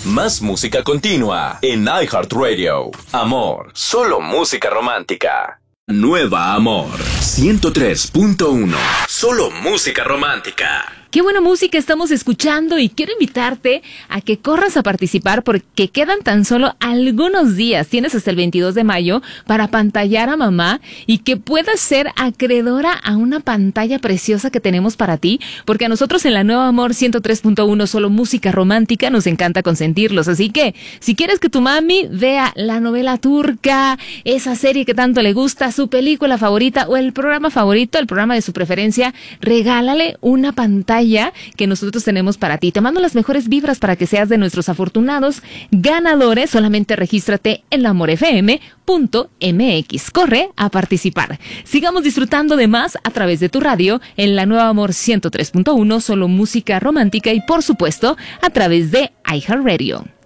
Más música continua en iHeartRadio. Amor, solo música romántica. Nueva Amor 103.1. Solo música romántica. Qué buena música estamos escuchando y quiero invitarte a que corras a participar porque quedan tan solo algunos días. Tienes hasta el 22 de mayo para apantallar a mamá y que puedas ser acreedora a una pantalla preciosa que tenemos para ti, porque a nosotros en la Nueva Amor 103.1 solo música romántica nos encanta consentirlos. Así que si quieres que tu mami vea la novela turca, esa serie que tanto le gusta, su película favorita o el programa favorito, el programa de su preferencia, regálale una pantalla que nosotros tenemos para ti. Te mando las mejores vibras para que seas de nuestros afortunados ganadores. Solamente regístrate en laamorfm.mx. Corre a participar. Sigamos disfrutando de más a través de tu radio en la Nueva Amor 103.1, solo música romántica y por supuesto a través de iHeartRadio.